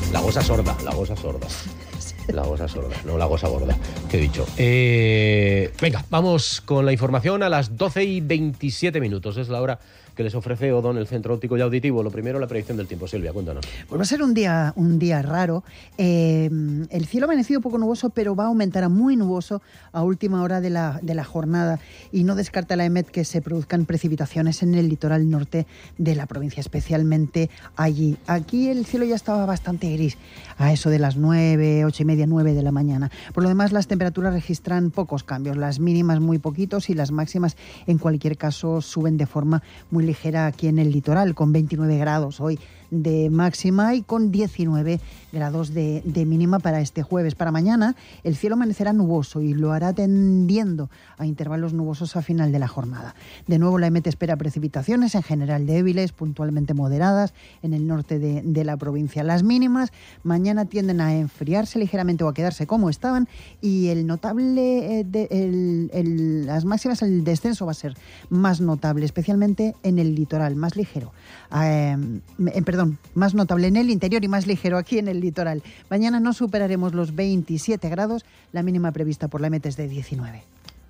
La gosa sorda. La gosa sorda, no la gosa gorda, que he dicho. Venga, vamos con la información a las 12:27. Es la hora que les ofrece Odón, el Centro Óptico y Auditivo. Lo primero, la predicción del tiempo. Silvia, cuéntanos. Pues va a ser un día raro. El cielo ha amanecido poco nuboso, pero va a aumentar a muy nuboso a última hora de la jornada, y no descarta la EMET que se produzcan precipitaciones en el litoral norte de la provincia, especialmente allí. Aquí el cielo ya estaba bastante gris a eso de las 9, 8:30, 9 de la mañana. Por lo demás, las temperaturas registran pocos cambios, las mínimas muy poquitos y las máximas en cualquier caso suben de forma muy ligera aquí en el litoral, con 29 grados hoy de máxima y con 19 grados de mínima para este jueves. Para mañana el cielo amanecerá nuboso y lo hará tendiendo a intervalos nubosos a final de la jornada. De nuevo la EMET espera precipitaciones, en general débiles, puntualmente moderadas en el norte de la provincia. Las mínimas mañana tienden a enfriarse ligeramente o a quedarse como estaban, y el notable las máximas, el descenso va a ser más notable, especialmente en el litoral, más ligero. Más notable en el interior y más ligero aquí en el litoral. Mañana no superaremos los 27 grados, la mínima prevista por la EMET es de 19.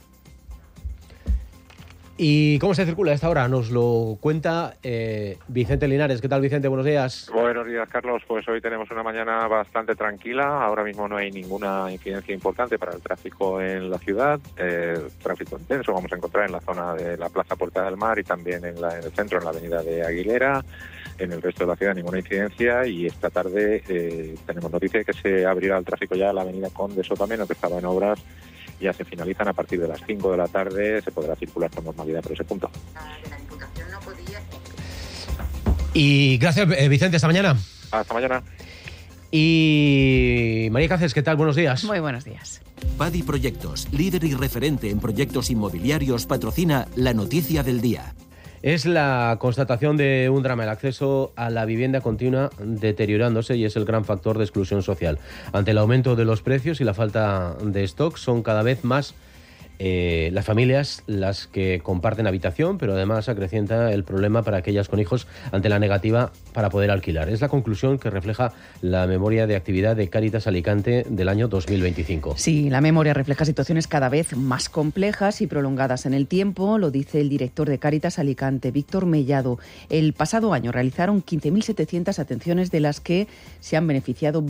¿Y cómo se circula a esta hora? Nos lo cuenta Vicente Linares. ¿Qué tal, Vicente? Buenos días. Buenos días, Carlos. Pues hoy tenemos una mañana bastante tranquila. Ahora mismo no hay ninguna incidencia importante para el tráfico en la ciudad. Tráfico intenso vamos a encontrar en la zona de la Plaza Puerta del Mar y también en el centro, en la avenida de Aguilera. En el resto de la ciudad ninguna incidencia, y esta tarde tenemos noticia de que se abrirá el tráfico ya a la avenida Conde Sotameno, que estaba en obras. Ya se finalizan a partir de las 5 de la tarde, se podrá circular con normalidad por ese punto. Y gracias, Vicente, hasta mañana. Hasta mañana. Y María Cáceres, ¿qué tal? Buenos días. Muy buenos días. Padi Proyectos, líder y referente en proyectos inmobiliarios, patrocina la noticia del día. Es la constatación de un drama. El acceso a la vivienda continúa deteriorándose y es el gran factor de exclusión social. Ante el aumento de los precios y la falta de stock, son cada vez más las familias las que comparten habitación, pero además acrecienta el problema para aquellas con hijos ante la negativa para poder alquilar. Es la conclusión que refleja la memoria de actividad de Cáritas Alicante del año 2025. Sí, la memoria refleja situaciones cada vez más complejas y prolongadas en el tiempo, lo dice el director de Cáritas Alicante, Víctor Mellado. El pasado año realizaron 15.700 atenciones, de las que se han beneficiado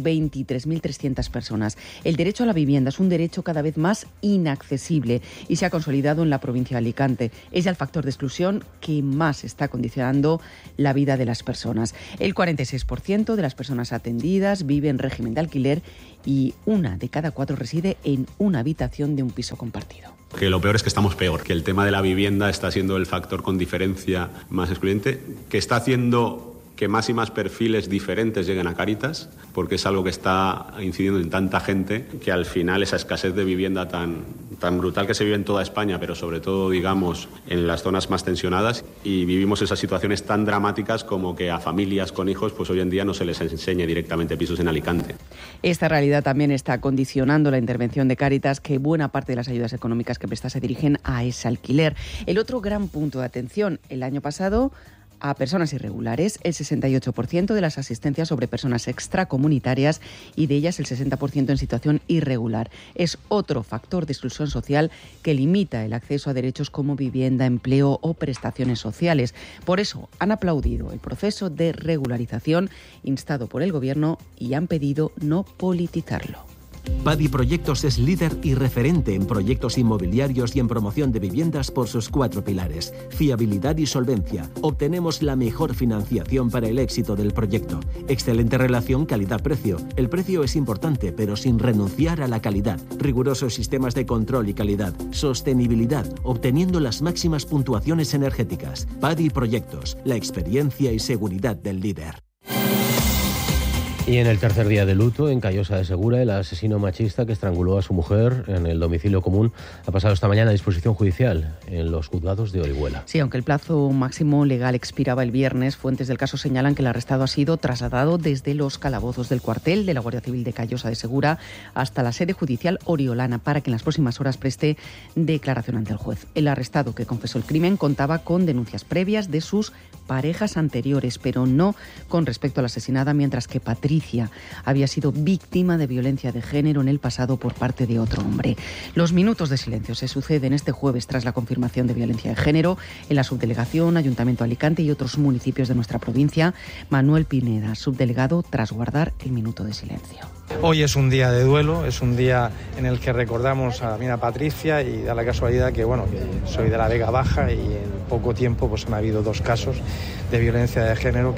23.300 personas. El derecho a la vivienda es un derecho cada vez más inaccesible y se ha consolidado en la provincia de Alicante. Es ya el factor de exclusión que más está condicionando la vida de las personas. El 46% de las personas atendidas vive en régimen de alquiler y 1 de cada 4 reside en una habitación de un piso compartido. Que lo peor es que estamos peor, que el tema de la vivienda está siendo el factor con diferencia más excluyente, que está haciendo que más y más perfiles diferentes lleguen a Cáritas, porque es algo que está incidiendo en tanta gente que al final esa escasez de vivienda tan brutal que se vive en toda España, pero sobre todo, digamos, en las zonas más tensionadas, y vivimos esas situaciones tan dramáticas como que a familias con hijos pues hoy en día no se les enseñe directamente pisos en Alicante. Esta realidad también está condicionando la intervención de Cáritas, que buena parte de las ayudas económicas que presta se dirigen a ese alquiler. El otro gran punto de atención, el año pasado, a personas irregulares, el 68% de las asistencias sobre personas extracomunitarias, y de ellas el 60% en situación irregular. Es otro factor de exclusión social que limita el acceso a derechos como vivienda, empleo o prestaciones sociales. Por eso han aplaudido el proceso de regularización instado por el Gobierno y han pedido no politizarlo. Padi Proyectos es líder y referente en proyectos inmobiliarios y en promoción de viviendas por sus 4 pilares: fiabilidad y solvencia. Obtenemos la mejor financiación para el éxito del proyecto. Excelente relación calidad-precio. El precio es importante, pero sin renunciar a la calidad. Rigurosos sistemas de control y calidad. Sostenibilidad, obteniendo las máximas puntuaciones energéticas. Padi Proyectos, la experiencia y seguridad del líder. Y en el tercer día de luto, en Callosa de Segura, el asesino machista que estranguló a su mujer en el domicilio común ha pasado esta mañana a disposición judicial en los juzgados de Orihuela. Sí, aunque el plazo máximo legal expiraba el viernes, fuentes del caso señalan que el arrestado ha sido trasladado desde los calabozos del cuartel de la Guardia Civil de Callosa de Segura hasta la sede judicial oriolana para que en las próximas horas preste declaración ante el juez. El arrestado, que confesó el crimen, contaba con denuncias previas de sus parejas anteriores, pero no con respecto a la asesinada, mientras que Patricia Patricia había sido víctima de violencia de género en el pasado por parte de otro hombre. Los minutos de silencio se suceden este jueves tras la confirmación de violencia de género en la subdelegación, Ayuntamiento de Alicante y otros municipios de nuestra provincia. Manuel Pineda, subdelegado, tras guardar el minuto de silencio. Hoy es un día de duelo, es un día en el que recordamos a mi Patricia y da la casualidad que soy de la Vega Baja y en poco tiempo han habido 2 casos de violencia de género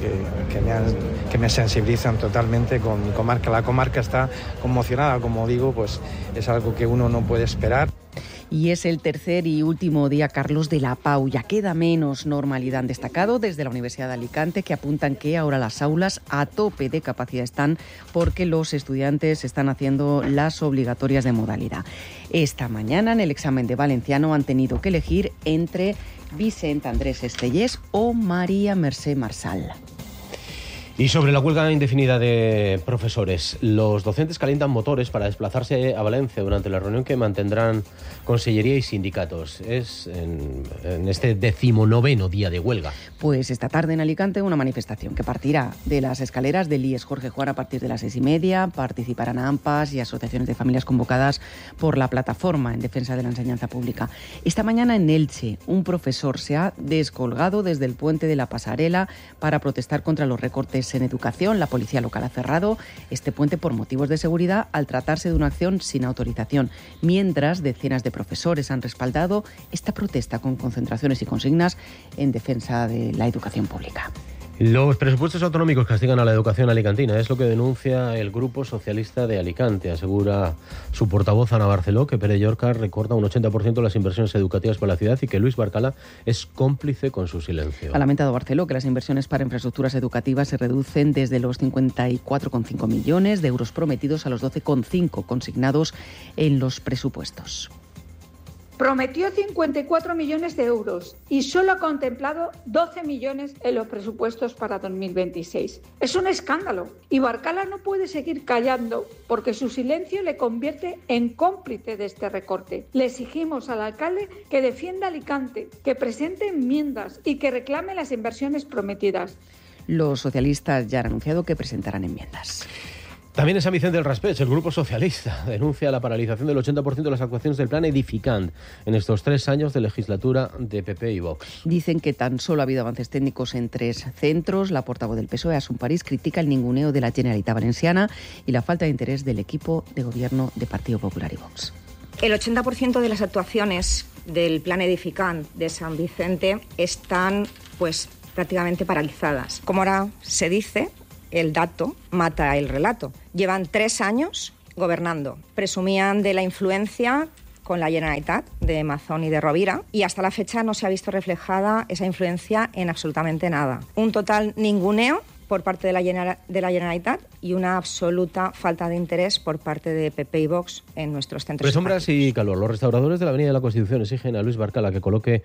que me sensibilizan totalmente con mi comarca. La comarca está conmocionada, como digo, es algo que uno no puede esperar. Y es el tercer y último día, Carlos, de la PAU. Ya queda menos normalidad. Han destacado desde la Universidad de Alicante que apuntan que ahora las aulas a tope de capacidad están porque los estudiantes están haciendo las obligatorias de modalidad. Esta mañana en el examen de valenciano han tenido que elegir entre Vicent Andrés Estellés o María Mercè Marsal. Y sobre la huelga indefinida de profesores, los docentes calientan motores para desplazarse a Valencia durante la reunión que mantendrán Consellería y sindicatos. Es en este 19º día de huelga. Pues esta tarde en Alicante una manifestación que partirá de las escaleras del IES Jorge Juan a partir de las 6:30. Participarán AMPAs y asociaciones de familias convocadas por la Plataforma en Defensa de la Enseñanza Pública. Esta mañana en Elche, un profesor se ha descolgado desde el puente de la Pasarela para protestar contra los recortes en educación. La policía local ha cerrado este puente por motivos de seguridad al tratarse de una acción sin autorización, mientras decenas de profesores han respaldado esta protesta con concentraciones y consignas en defensa de la educación pública. Los presupuestos autonómicos castigan a la educación alicantina, es lo que denuncia el Grupo Socialista de Alicante. Asegura su portavoz Ana Barceló que Pere Llorca recorta un 80% las inversiones educativas para la ciudad y que Luis Barcala es cómplice con su silencio. Ha lamentado Barceló que las inversiones para infraestructuras educativas se reducen desde los 54,5 millones de euros prometidos a los 12,5 consignados en los presupuestos. Prometió 54 millones de euros y solo ha contemplado 12 millones en los presupuestos para 2026. Es un escándalo y Barcala no puede seguir callando porque su silencio le convierte en cómplice de este recorte. Le exigimos al alcalde que defienda Alicante, que presente enmiendas y que reclame las inversiones prometidas. Los socialistas ya han anunciado que presentarán enmiendas. También en San Vicente del Raspeig, el Grupo Socialista denuncia la paralización del 80% de las actuaciones del Plan Edificant en estos 3 años de legislatura de PP y Vox. Dicen que tan solo ha habido avances técnicos en 3 centros. La portavoz del PSOE, Asun París, critica el ninguneo de la Generalitat Valenciana y la falta de interés del equipo de gobierno de Partido Popular y Vox. El 80% de las actuaciones del Plan Edificant de San Vicente están prácticamente paralizadas. Como ahora se dice, el dato mata el relato. Llevan 3 años gobernando. Presumían de la influencia con la Generalitat de Mazón y de Rovira y hasta la fecha no se ha visto reflejada esa influencia en absolutamente nada. Un total ninguneo por parte de la Generalitat y una absoluta falta de interés por parte de PP y Vox en nuestros centros. Pues sombras y calor. Los restauradores de la Avenida de la Constitución exigen a Luis Barcala que coloque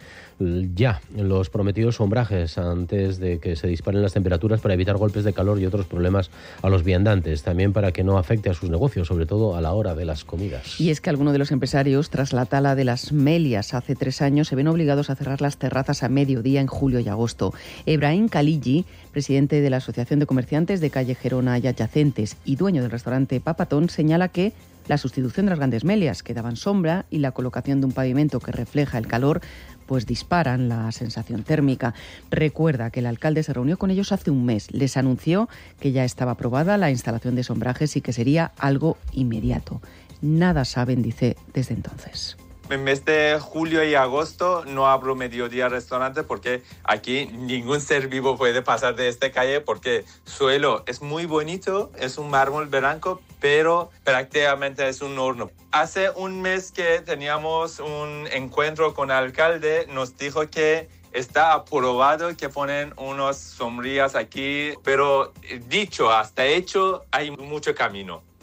ya los prometidos sombrajes antes de que se disparen las temperaturas para evitar golpes de calor y otros problemas a los viandantes. También para que no afecte a sus negocios, sobre todo a la hora de las comidas. Y es que algunos de los empresarios, tras la tala de las melias hace 3 años, se ven obligados a cerrar las terrazas a mediodía en julio y agosto. Ebrahim Khalilli, presidente de la Asociación de Comerciantes de Calle Gerona y adyacentes y dueño del restaurante Papatón, señala que la sustitución de las grandes melias que daban sombra y la colocación de un pavimento que refleja el calor disparan la sensación térmica. Recuerda que el alcalde se reunió con ellos hace un mes. Les anunció que ya estaba aprobada la instalación de sombrajes y que sería algo inmediato. Nada saben, dice, desde entonces. En mes de julio y agosto no abro mediodía restaurante porque aquí ningún ser vivo puede pasar de esta calle porque suelo es muy bonito, es un mármol blanco, pero prácticamente es un horno. Hace un mes que teníamos un encuentro con el alcalde, nos dijo que está aprobado que ponen unas sombrillas aquí, pero dicho hasta hecho hay mucho camino.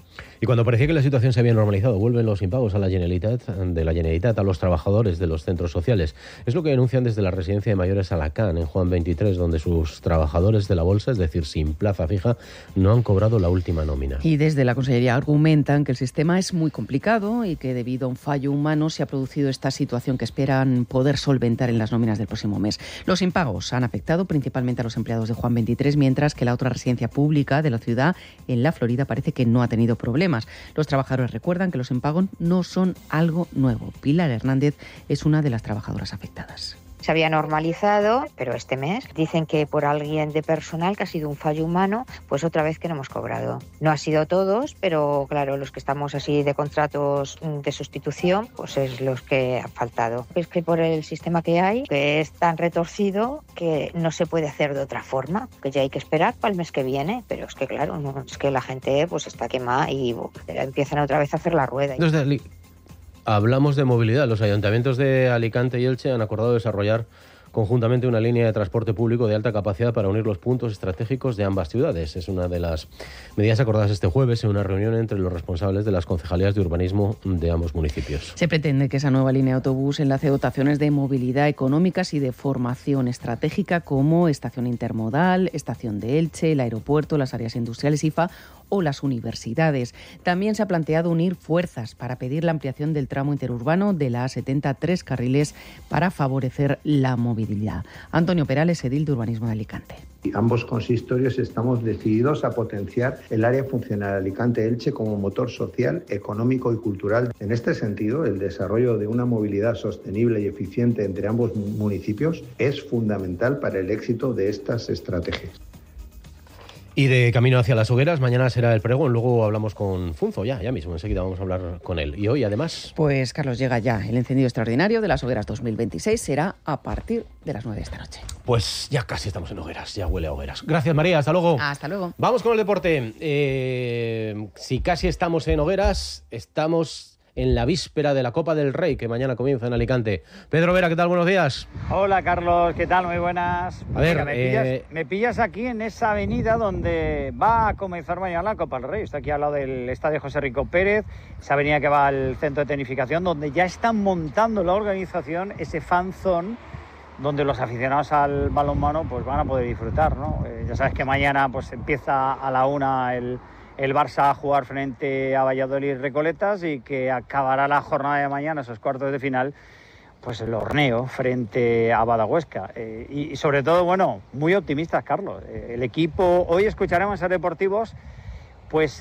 Y cuando parecía que la situación se había normalizado, vuelven los impagos a la Generalitat a los trabajadores de los centros sociales. Es lo que denuncian desde la residencia de mayores Alacant, en Juan 23, donde sus trabajadores de la bolsa, es decir, sin plaza fija, no han cobrado la última nómina. Y desde la Consellería argumentan que el sistema es muy complicado y que debido a un fallo humano se ha producido esta situación que esperan poder solventar en las nóminas del próximo mes. Los impagos han afectado principalmente a los empleados de Juan 23, mientras que la otra residencia pública de la ciudad, en la Florida, parece que no ha tenido problemas. Los trabajadores recuerdan que los impagos no son algo nuevo. Pilar Hernández es una de las trabajadoras afectadas. Se había normalizado, pero este mes dicen que por alguien de personal que ha sido un fallo humano, pues otra vez que no hemos cobrado. No ha sido todos, pero claro, los que estamos así de contratos de sustitución, pues es los que han faltado. Es que por el sistema que hay, que es tan retorcido que no se puede hacer de otra forma, que ya hay que esperar para el mes que viene, pero es que claro, no, es que la gente pues está quemada y empiezan otra vez a hacer la rueda. Hablamos de movilidad. Los ayuntamientos de Alicante y Elche han acordado desarrollar conjuntamente una línea de transporte público de alta capacidad para unir los puntos estratégicos de ambas ciudades. Es una de las medidas acordadas este jueves en una reunión entre los responsables de las concejalías de urbanismo de ambos municipios. Se pretende que esa nueva línea de autobús enlace dotaciones de movilidad económicas y de formación estratégica como estación intermodal, estación de Elche, el aeropuerto, las áreas industriales IFA o las universidades. También se ha planteado unir fuerzas para pedir la ampliación del tramo interurbano de la A70 a 3 carriles para favorecer la movilidad. Antonio Perales, edil de Urbanismo de Alicante. Ambos consistorios estamos decididos a potenciar el área funcional Alicante-Elche como motor social, económico y cultural. En este sentido, el desarrollo de una movilidad sostenible y eficiente entre ambos municipios es fundamental para el éxito de estas estrategias. Y de camino hacia las hogueras, mañana será el pregón, luego hablamos con Funzo, ya mismo, enseguida vamos a hablar con él. Y hoy, además... Pues, Carlos, llega ya el encendido extraordinario de las hogueras 2026, será a partir de las 9 de esta noche. Pues ya casi estamos en hogueras, ya huele a hogueras. Gracias, María, hasta luego. Hasta luego. Vamos con el deporte. Si casi estamos en hogueras, estamos en la víspera de la Copa del Rey, que mañana comienza en Alicante. Pedro Vera, ¿qué tal? Buenos días. Hola, Carlos, ¿qué tal? Muy buenas. A ver, me pillas aquí en esa avenida donde va a comenzar mañana la Copa del Rey. Estoy aquí al lado del Estadio José Rico Pérez, esa avenida que va al centro de tecnificación, donde ya están montando la organización ese fan zone, donde los aficionados al balonmano pues van a poder disfrutar, ¿no? Ya sabes que mañana pues empieza a la 1 el Barça a jugar frente a Valladolid Recoletas y que acabará la jornada de mañana, esos cuartos de final, pues el horneo frente a Badahuesca. Y sobre todo, bueno, muy optimistas, Carlos. El equipo, hoy escucharemos en Deportivos, pues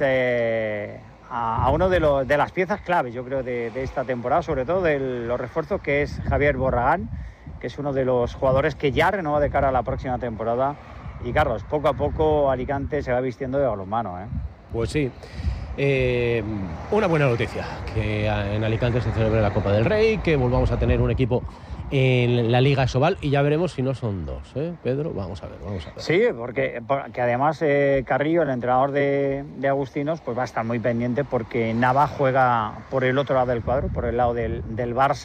a uno de las piezas claves, yo creo, de esta temporada, sobre todo de los refuerzos, que es Javier Borragán, que es uno de los jugadores que ya renueva de cara a la próxima temporada. Y Carlos, poco a poco Alicante se va vistiendo de balonmano, ¿eh? Pues sí. Una buena noticia, que en Alicante se celebre la Copa del Rey, que volvamos a tener un equipo en la Liga Sobal y ya veremos si no son dos, ¿eh, Pedro? Vamos a ver. Sí, porque además Carrillo, el entrenador de Agustinos, pues va a estar muy pendiente porque Nava juega por el otro lado del cuadro, por el lado del Barça.